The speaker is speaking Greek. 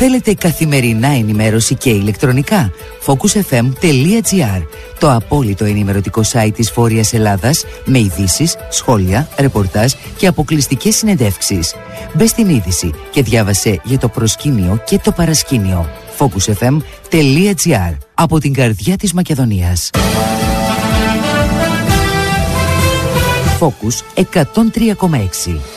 Θέλετε καθημερινά ενημέρωση και ηλεκτρονικά? Focusfm.gr, το απόλυτο ενημερωτικό site της Βόρειας Ελλάδας, με ειδήσεις, σχόλια, ρεπορτάζ και αποκλειστικές συνεντεύξεις. Μπες στην είδηση και διάβασε για το προσκήνιο και το παρασκήνιο. Focusfm.gr, από την καρδιά της Μακεδονίας. Focus 103,6.